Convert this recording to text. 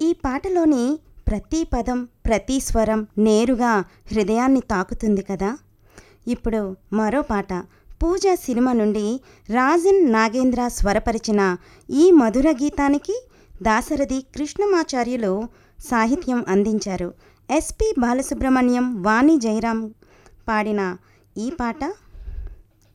ఈ పాటలోని ప్రతి పదం, ప్రతి స్వరం నేరుగా హృదయాన్ని తాకుతుంది కదా. ఇప్పుడు మరో పాట పూజ సినిమా నుండి రాజన్ నాగేంద్ర స్వరపరిచిన ఈ మధుర గీతానికి దాశరథి కృష్ణమాచార్యులు సాహిత్యం అందించారు. ఎస్పి బాలసుబ్రహ్మణ్యం, వాణి జయరాం పాడిన ఈ పాట